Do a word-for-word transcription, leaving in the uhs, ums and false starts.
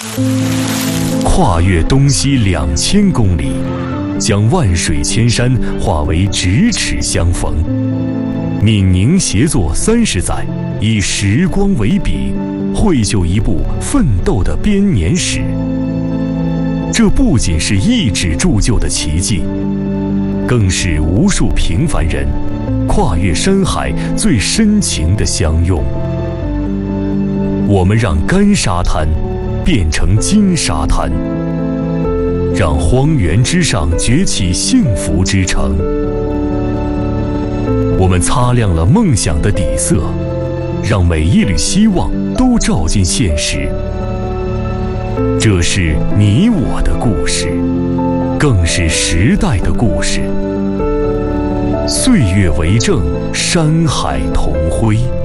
跨越东西两千公里，将万水千山化为咫尺相逢。闽宁协作三十载，以时光为笔，绘就一部奋斗的编年史。这不仅是一纸铸就的奇迹，更是无数平凡人跨越山海最深情的相拥。我们让干沙滩变成金沙滩，让荒原之上崛起幸福之城。我们擦亮了梦想的底色，让每一缕希望都照进现实。这是你我的故事，更是时代的故事。岁月为证，山海同辉。